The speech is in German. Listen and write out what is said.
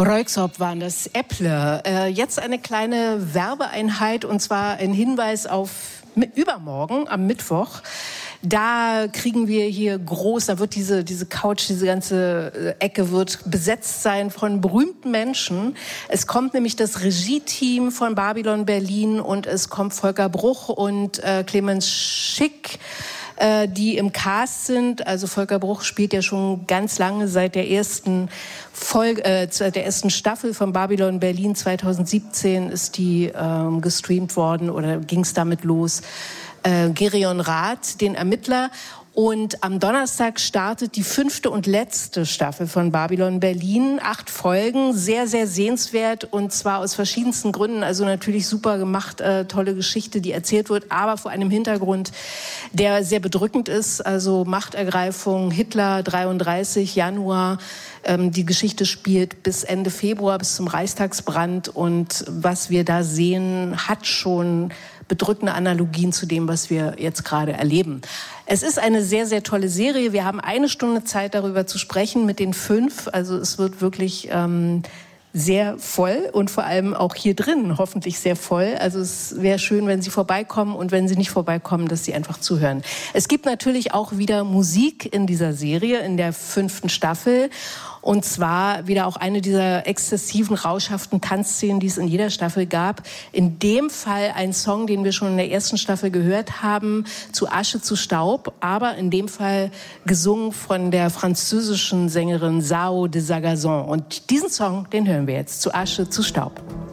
Röyksopp waren das, Äpple. Jetzt eine kleine Werbeeinheit, und zwar ein Hinweis auf übermorgen, am Mittwoch. Da kriegen wir hier groß, da wird diese Couch, diese ganze Ecke wird besetzt sein von berühmten Menschen. Es kommt nämlich das Regie-Team von Babylon Berlin und es kommt Volker Bruch und Clemens Schick, die im Cast sind. Also Volker Bruch spielt ja schon ganz lange, seit der ersten Staffel von Babylon Berlin 2017 ist die gestreamt worden oder ging es damit los. Gerion Rath, den Ermittler. Und am Donnerstag startet die 5. und letzte Staffel von Babylon Berlin. 8 Folgen, sehr, sehr sehenswert, und zwar aus verschiedensten Gründen. Also natürlich super gemacht, tolle Geschichte, die erzählt wird, aber vor einem Hintergrund, der sehr bedrückend ist. Also Machtergreifung, Hitler, 33, Januar. Die Geschichte spielt bis Ende Februar, bis zum Reichstagsbrand. Und was wir da sehen, hat schon bedrückende Analogien zu dem, was wir jetzt gerade erleben. Es ist eine sehr, sehr tolle Serie. Wir haben 1 Stunde Zeit, darüber zu sprechen mit den 5. Also es wird wirklich sehr voll und vor allem auch hier drin hoffentlich sehr voll. Also es wäre schön, wenn Sie vorbeikommen, und wenn Sie nicht vorbeikommen, dass Sie einfach zuhören. Es gibt natürlich auch wieder Musik in dieser Serie, in der 5. Staffel. Und zwar wieder auch eine dieser exzessiven, rauschhaften Tanzszenen, die es in jeder Staffel gab. In dem Fall ein Song, den wir schon in der 1. Staffel gehört haben, Zu Asche zu Staub, aber in dem Fall gesungen von der französischen Sängerin Sao de Sagazon. Und diesen Song, den hören wir jetzt, Zu Asche zu Staub.